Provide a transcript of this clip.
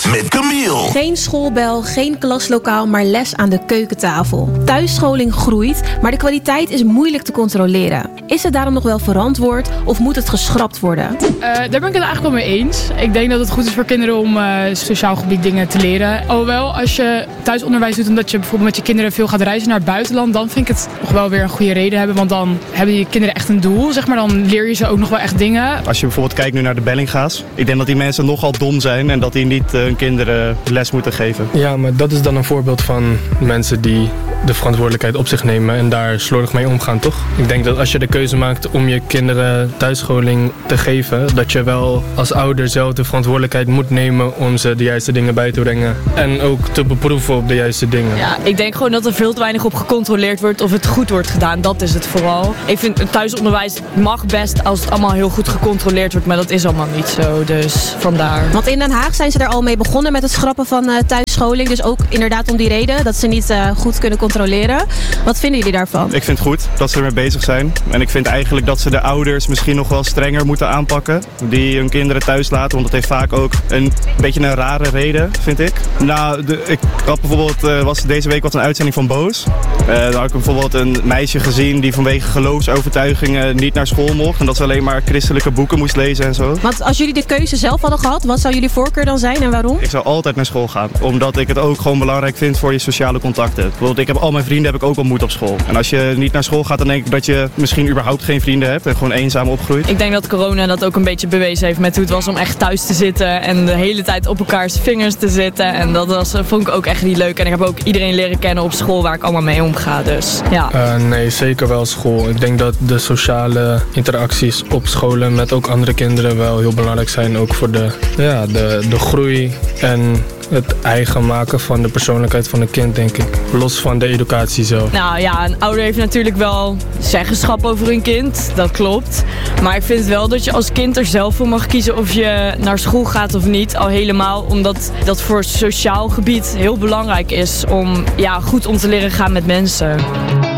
met Camille. Geen schoolbel, geen klaslokaal, maar les aan de keukentafel. Thuisscholing groeit, maar de kwaliteit is moeilijk te controleren. Is het daarom nog wel verantwoord of moet het geschrapt worden? Daar ben ik het eigenlijk wel mee eens. Ik denk dat het goed is voor kinderen om sociaal gebied dingen te leren. Alhoewel, als je thuisonderwijs doet omdat je bijvoorbeeld met je kinderen veel gaat reizen naar het buitenland, dan vind ik het nog wel weer een goede reden hebben. Want dan hebben je kinderen echt een doel, zeg maar. Dan leer je ze ook nog wel echt dingen. Als je bijvoorbeeld kijkt nu naar de Bellinga's. Ik denk dat die mensen nogal dom zijn en dat die niet hun kinderen les moeten geven. Ja, maar dat is dan een voorbeeld van mensen die de verantwoordelijkheid op zich nemen en daar slordig mee omgaan, toch? Ik denk dat als je de keuze maakt om je kinderen thuisscholing te geven, dat je wel als ouder zelf de verantwoordelijkheid moet nemen om ze de juiste dingen bij te brengen. En ook te beproeven op de juiste dingen. Ja, ik denk gewoon dat er veel te weinig op gecontroleerd wordt of het goed wordt gedaan. Dat is het vooral. Ik vind het thuisonderwijs mag best als het allemaal heel goed gecontroleerd wordt, maar dat is allemaal niet zo, dus vandaar. Want in Den Haag zijn ze er al mee begonnen met het schrappen van thuisscholing. Dus ook inderdaad om die reden dat ze niet goed kunnen controleren. Wat vinden jullie daarvan? Ik vind het goed dat ze ermee bezig zijn. En ik vind eigenlijk dat ze de ouders misschien nog wel strenger moeten aanpakken. Die hun kinderen thuis laten, want dat heeft vaak ook een beetje een rare reden, vind ik. Nou, ik had bijvoorbeeld, was deze week wat een uitzending van Boos. Daar had ik bijvoorbeeld een meisje gezien die vanwege geloofsovertuigingen niet naar school mocht. En dat ze alleen maar christelijke boeken moest lezen en zo. Want als jullie de keuze zelf hadden gehad, wat zou jullie voorkeur dan zijn en waarom? Ik zou altijd naar school gaan, omdat ik het ook gewoon belangrijk vind voor je sociale contacten. Bijvoorbeeld, ik heb al mijn vrienden heb ik ook ontmoet op school. En als je niet naar school gaat, dan denk ik dat je misschien überhaupt geen vrienden hebt en gewoon eenzaam opgroeit. Ik denk dat corona dat ook een beetje bewezen heeft met hoe het was om echt thuis te zitten en de hele tijd op elkaars vingers te zitten. En dat vond ik ook echt niet leuk. En ik heb ook iedereen leren kennen op school waar ik allemaal mee omga. Dus ja. Nee, zeker wel school. Ik denk dat de sociale interacties op scholen met ook andere kinderen wel heel belangrijk zijn. Ook voor de groei en het eigen maken van de persoonlijkheid van een kind, denk ik. Los van de educatie zelf. Nou ja, een ouder heeft natuurlijk wel zeggenschap over hun kind. Dat klopt. Maar ik vind wel dat je als kind er zelf voor mag kiezen of je naar school gaat of niet. Al helemaal omdat dat voor sociaal gebied heel belangrijk is om goed om te leren gaan met mensen.